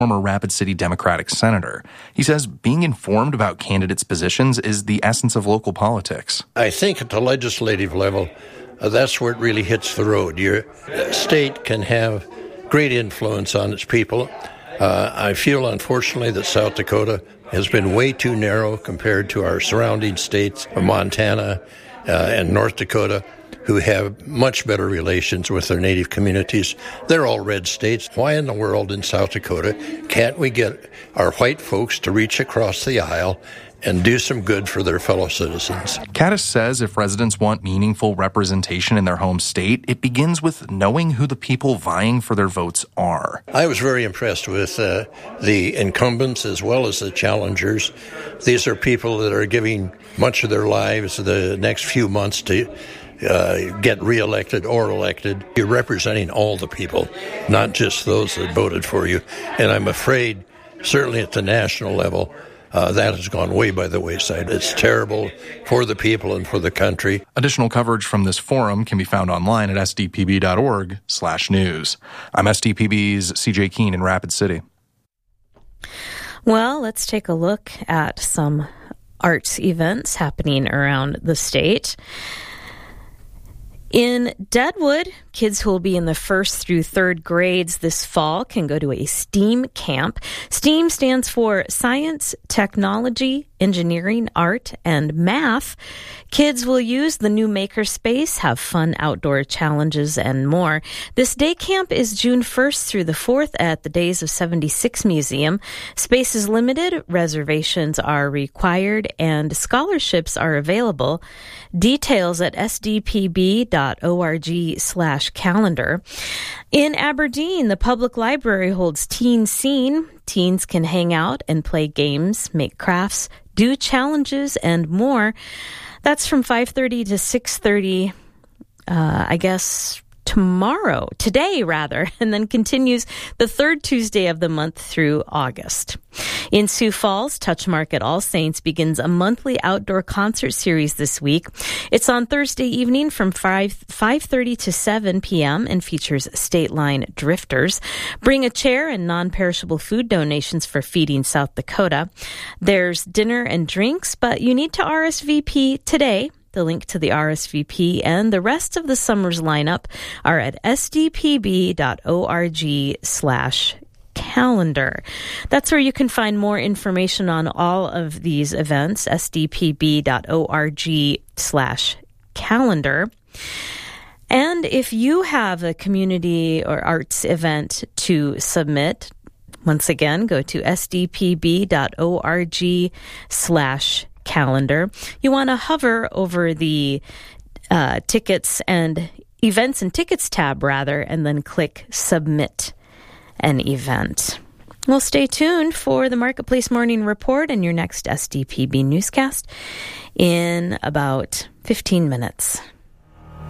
former Rapid City Democratic senator. He says being informed about candidates' positions is the essence of local politics. I think at the legislative level, that's where it really hits the road. Your state can have great influence on its people. I feel, unfortunately, that South Dakota has been way too narrow compared to our surrounding states of Montana and North Dakota, who have much better relations with their native communities. They're all red states. Why in the world in South Dakota can't we get our white folks to reach across the aisle and do some good for their fellow citizens? Caddis says if residents want meaningful representation in their home state, it begins with knowing who the people vying for their votes are. I was very impressed with the incumbents as well as the challengers. These are people that are giving much of their lives the next few months to get reelected or elected. You're representing all the people, not just those that voted for you. And I'm afraid, certainly at the national level, that has gone way by the wayside. It's terrible for the people and for the country. Additional coverage from this forum can be found online at sdpb.org/news. I'm SDPB's CJ Keene in Rapid City. Well, let's take a look at some arts events happening around the state. In Deadwood, kids who will be in the 1st through 3rd grades this fall can go to a STEAM camp. STEAM stands for Science, Technology, Engineering, Art, and Math. Kids will use the new makerspace, have fun outdoor challenges, and more. This day camp is June 1st through the 4th at the Days of 76 Museum. Space is limited, reservations are required, and scholarships are available. Details at sdpb.org/calendar. In Aberdeen, the public library holds Teen Scene. Teens can hang out and play games, make crafts, do challenges, and more. That's from 5:30 to 6:30, today, and then continues the 3rd Tuesday of the month through August. In Sioux Falls, Touchmark at All Saints begins a monthly outdoor concert series this week. It's on Thursday evening from 5:30 to 7 p.m. and features State Line Drifters. Bring a chair and non-perishable food donations for Feeding South Dakota. There's dinner and drinks, but you need to RSVP today. The link to the RSVP and the rest of the summer's lineup are at sdpb.org/calendar. That's where you can find more information on all of these events, sdpb.org/calendar. And if you have a community or arts event to submit, once again, go to sdpb.org/calendar. You want to hover over the tickets and events and tickets tab, and then click submit an event. Well, stay tuned for the Marketplace Morning Report and your next SDPB newscast in about 15 minutes.